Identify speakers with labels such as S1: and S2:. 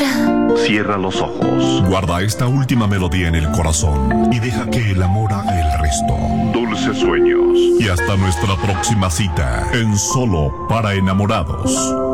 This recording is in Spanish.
S1: otra.
S2: Cierra los ojos.
S3: Guarda esta última melodía en el corazón y deja que el amor haga el resto.
S2: Dulces sueños.
S3: Y hasta nuestra próxima cita en Solo para Enamorados.